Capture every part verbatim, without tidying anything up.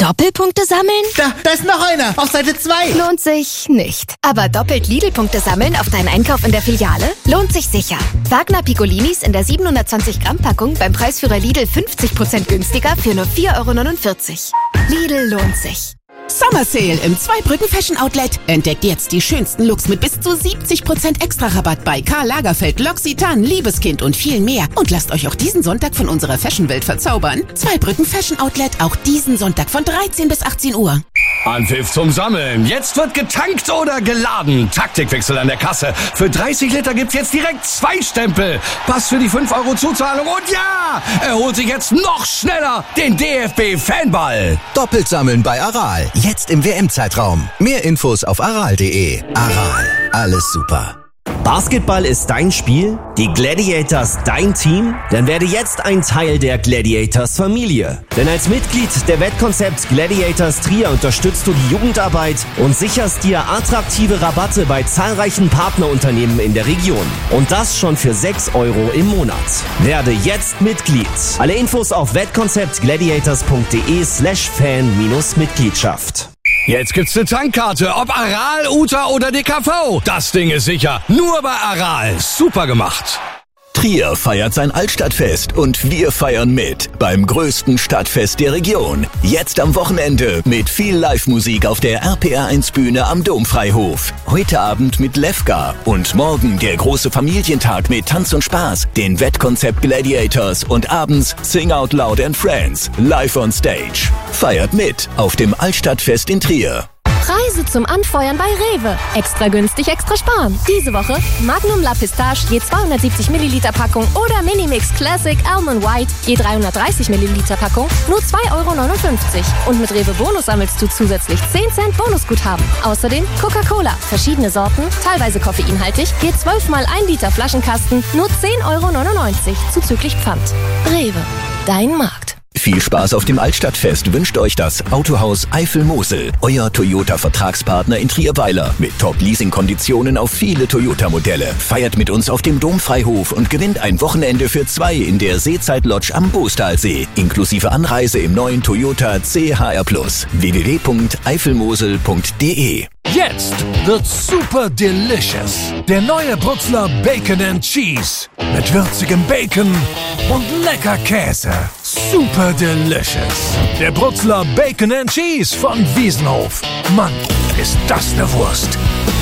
Doppelpunkte sammeln? Da, da ist noch einer. Auf Seite zwei. Lohnt sich nicht. Aber doppelt Lidl-Punkte sammeln auf deinen Einkauf in der Filiale? Lohnt sich sicher. Wagner Piccolinis in der siebenhundertzwanzig Gramm Packung beim Preisführer Lidl fünfzig Prozent günstiger für nur vier Euro neunundvierzig. Lidl lohnt sich. Summer Sale im Zweibrücken Fashion Outlet. Entdeckt jetzt die schönsten Looks mit bis zu siebzig Prozent Extra-Rabatt bei Karl Lagerfeld, L'Occitane, Liebeskind und viel mehr. Und lasst euch auch diesen Sonntag von unserer Fashionwelt verzaubern. Zweibrücken Fashion Outlet, auch diesen Sonntag von dreizehn bis achtzehn Uhr. Anpfiff zum Sammeln. Jetzt wird getankt oder geladen. Taktikwechsel an der Kasse. Für dreißig Liter gibt's jetzt direkt zwei Stempel. Pass für die fünf Euro Zuzahlung und ja, er holt sich jetzt noch schneller den D F B-Fanball. Doppelt sammeln bei Aral. Jetzt im W M-Zeitraum. Mehr Infos auf aral punkt de. Aral. Alles super. Basketball ist dein Spiel? Die Gladiators dein Team? Dann werde jetzt ein Teil der Gladiators Familie. Denn als Mitglied der Wettkonzept Gladiators Trier unterstützt du die Jugendarbeit und sicherst dir attraktive Rabatte bei zahlreichen Partnerunternehmen in der Region. Und das schon für sechs Euro im Monat. Werde jetzt Mitglied. Alle Infos auf wettkonzeptgladiators.de slash fan-mitgliedschaft. Jetzt gibt's eine Tankkarte, ob Aral, Uta oder D K V. Das Ding ist sicher. Nur bei Aral. Super gemacht. Trier feiert sein Altstadtfest und wir feiern mit beim größten Stadtfest der Region. Jetzt am Wochenende mit viel Live-Musik auf der R P R eins Bühne am Domfreihof. Heute Abend mit Lefka und morgen der große Familientag mit Tanz und Spaß, den Wettkonzept Gladiators und abends Sing Out Loud and Friends live on stage. Feiert mit auf dem Altstadtfest in Trier. Preise zum Anfeuern bei Rewe. Extra günstig, extra sparen. Diese Woche Magnum La Pistache je zweihundertsiebzig Milliliter Packung oder Minimix Classic Almond White je dreihundertdreißig Milliliter Packung nur zwei Euro neunundfünfzig. Und mit Rewe Bonus sammelst du zusätzlich zehn Cent Bonusguthaben. Außerdem Coca-Cola, verschiedene Sorten, teilweise koffeinhaltig, je zwölf mal ein Liter Flaschenkasten nur zehn Euro neunundneunzig zuzüglich Pfand. Rewe, dein Markt. Viel Spaß auf dem Altstadtfest wünscht euch das Autohaus Eifel-Mosel, euer Toyota-Vertragspartner in Trierweiler. Mit Top-Leasing-Konditionen auf viele Toyota-Modelle. Feiert mit uns auf dem Domfreihof und gewinnt ein Wochenende für zwei in der Seezeit-Lodge am Boostalsee. Inklusive Anreise im neuen Toyota C H R Plus. w w w punkt eifelmosel punkt de. Jetzt wird's super delicious. Der neue Bruxler Bacon and Cheese. Mit würzigem Bacon und lecker Käse. Super delicious. Der Bruxler Bacon and Cheese von Wiesenhof. Mann, ist das eine Wurst.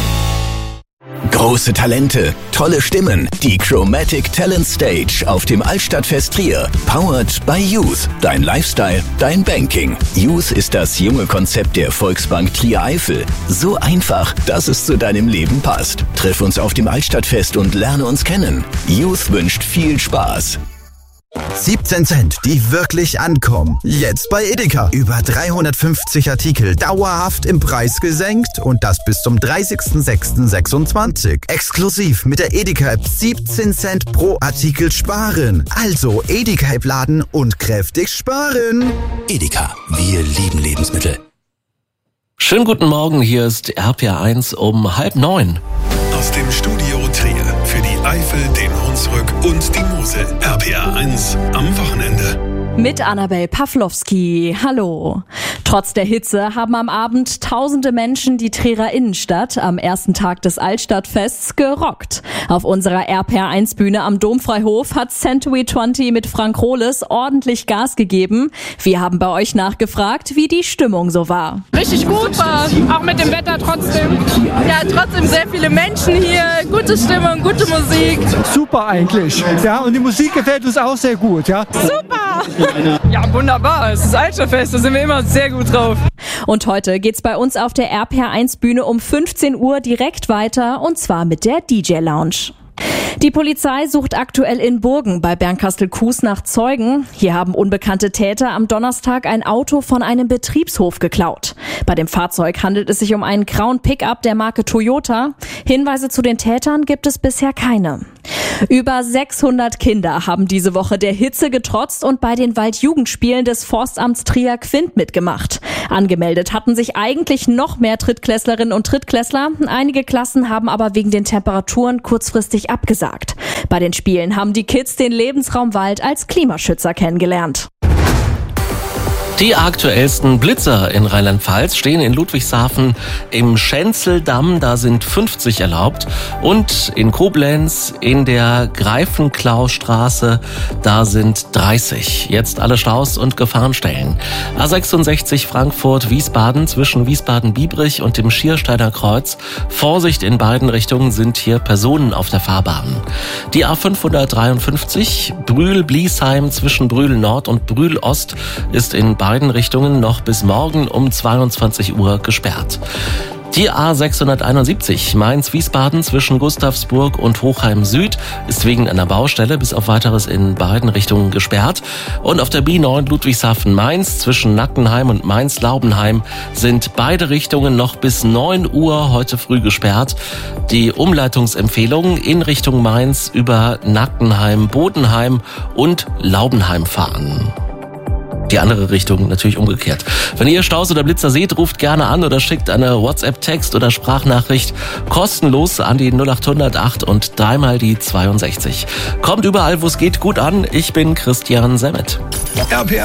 Große Talente, tolle Stimmen, die Chromatic Talent Stage auf dem Altstadtfest Trier. Powered by Youth. Dein Lifestyle, dein Banking. Youth ist das junge Konzept der Volksbank Trier Eifel. So einfach, dass es zu deinem Leben passt. Triff uns auf dem Altstadtfest und lerne uns kennen. Youth wünscht viel Spaß. siebzehn Cent, die wirklich ankommen. Jetzt bei Edeka. Über dreihundertfünfzig Artikel dauerhaft im Preis gesenkt und das bis zum dreißigsten sechsten sechsundzwanzig. Exklusiv mit der Edeka-App siebzehn Cent pro Artikel sparen. Also Edeka-App laden und kräftig sparen. Edeka, wir lieben Lebensmittel. Schönen guten Morgen, hier ist R P R eins um halb neun. Aus dem Studio Trier für die Eifel, den Hunsrück und die Mosel. R P R eins am Wochenende. Mit Annabel Pawlowski. Hallo. Trotz der Hitze haben am Abend tausende Menschen die Trierer Innenstadt am ersten Tag des Altstadtfests gerockt. Auf unserer R P R eins Bühne am Domfreihof hat Century zwanzig mit Frank Rohles ordentlich Gas gegeben. Wir haben bei euch nachgefragt, wie die Stimmung so war. Richtig gut war, auch mit dem Wetter trotzdem. Ja, trotzdem sehr viele Menschen hier, gute Stimmung, gute Musik. Super eigentlich. Ja, und die Musik gefällt uns auch sehr gut, ja. Super! Ja, wunderbar. Es ist Altstadtfest, da sind wir immer sehr gut drauf. Und heute geht's bei uns auf der R P R eins Bühne um fünfzehn Uhr direkt weiter, und zwar mit der D J Lounge. Die Polizei sucht aktuell in Burgen bei Bernkastel-Kues nach Zeugen. Hier haben unbekannte Täter am Donnerstag ein Auto von einem Betriebshof geklaut. Bei dem Fahrzeug handelt es sich um einen grauen Pickup der Marke Toyota. Hinweise zu den Tätern gibt es bisher keine. Über sechshundert Kinder haben diese Woche der Hitze getrotzt und bei den Waldjugendspielen des Forstamts Trier Quint mitgemacht. Angemeldet hatten sich eigentlich noch mehr Drittklässlerinnen und Drittklässler. Einige Klassen haben aber wegen den Temperaturen kurzfristig abgesagt. Bei den Spielen haben die Kids den Lebensraum Wald als Klimaschützer kennengelernt. Die aktuellsten Blitzer in Rheinland-Pfalz stehen in Ludwigshafen im Schenzeldamm, da sind fünfzig erlaubt. Und in Koblenz in der Greifenklaustraße, da sind dreißig. Jetzt alle Staus und Gefahrenstellen. A sechsundsechzig Frankfurt-Wiesbaden zwischen Wiesbaden-Biebrich und dem Schiersteiner Kreuz. Vorsicht, in beiden Richtungen sind hier Personen auf der Fahrbahn. Die A fünfhundertdreiundfünfzig Brühl-Bliesheim zwischen Brühl-Nord und Brühl-Ost ist in beiden Richtungen noch bis morgen um zweiundzwanzig Uhr gesperrt. Die A sechshunderteinundsiebzig Mainz-Wiesbaden zwischen Gustavsburg und Hochheim Süd ist wegen einer Baustelle bis auf Weiteres in beiden Richtungen gesperrt. Und auf der B neun Ludwigshafen-Mainz zwischen Nackenheim und Mainz-Laubenheim sind beide Richtungen noch bis neun Uhr heute früh gesperrt. Die Umleitungsempfehlung in Richtung Mainz über Nackenheim, Bodenheim und Laubenheim fahren. Die andere Richtung natürlich umgekehrt. Wenn ihr Staus oder Blitzer seht, ruft gerne an oder schickt eine WhatsApp-Text oder Sprachnachricht kostenlos an die null acht null null acht und dreimal die zweiundsechzig. Kommt überall, wo es geht, gut an. Ich bin Christian Semmet.